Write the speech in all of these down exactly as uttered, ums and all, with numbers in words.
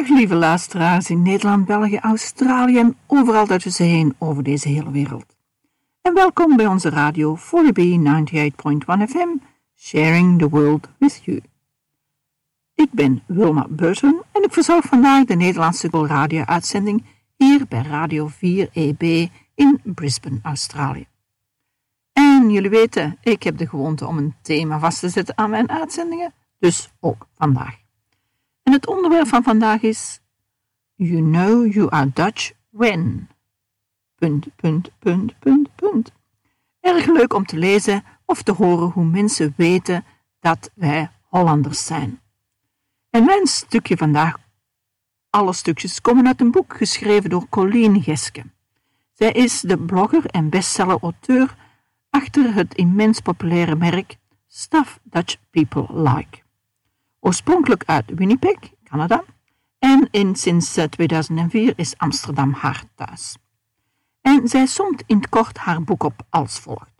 Dag lieve luisteraars in Nederland, België, Australië en overal daartussenheen over deze hele wereld. En welkom bij onze radio forty B ninety-eight point one F M, Sharing the World with You. Ik ben Wilma Burton en ik verzorg vandaag de Nederlandse radio-uitzending hier bij Radio four A B in Brisbane, Australië. En jullie weten, ik heb de gewoonte om een thema vast te zetten aan mijn uitzendingen, dus ook vandaag. En het onderwerp van vandaag is You know you are Dutch when... Punt, punt, punt, punt, punt. Erg leuk om te lezen of te horen hoe mensen weten dat wij Hollanders zijn. En mijn stukje vandaag, alle stukjes, komen uit een boek geschreven door Colleen Geske. Zij is de blogger en bestseller-auteur achter het immens populaire merk Stuff Dutch People Like. Oorspronkelijk uit Winnipeg, Canada, en in, sinds tweeduizend vier is Amsterdam haar thuis. En zij somt in het kort haar boek op als volgt.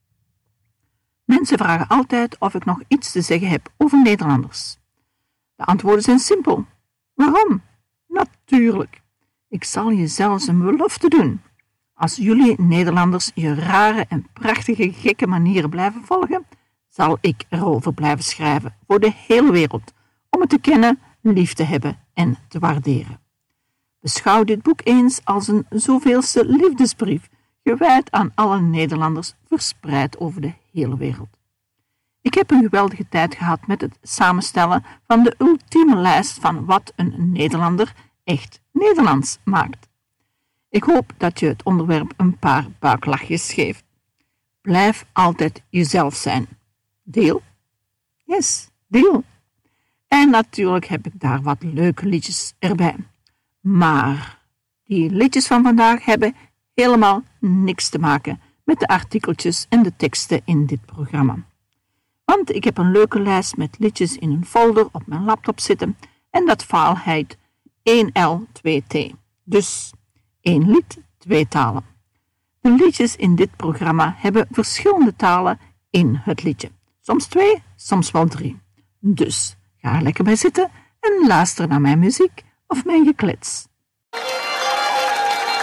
Mensen vragen altijd of ik nog iets te zeggen heb over Nederlanders. De antwoorden zijn simpel. Waarom? Natuurlijk. Ik zal je zelfs een belofte doen. Als jullie Nederlanders je rare en prachtige gekke manieren blijven volgen, zal ik erover blijven schrijven voor de hele wereld, om het te kennen, lief te hebben en te waarderen. Beschouw dit boek eens als een zoveelste liefdesbrief, gewijd aan alle Nederlanders verspreid over de hele wereld. Ik heb een geweldige tijd gehad met het samenstellen van de ultieme lijst van wat een Nederlander echt Nederlands maakt. Ik hoop dat je het onderwerp een paar buiklachjes geeft. Blijf altijd jezelf zijn. Deel? Yes, deel. En natuurlijk heb ik daar wat leuke liedjes erbij. Maar die liedjes van vandaag hebben helemaal niks te maken met de artikeltjes en de teksten in dit programma. Want ik heb een leuke lijst met liedjes in een folder op mijn laptop zitten en dat file heet one L two T. Dus één lied, twee talen. De liedjes in dit programma hebben verschillende talen in het liedje. Soms twee, soms wel drie. Dus ga er lekker bij zitten en luister naar mijn muziek of mijn geklets.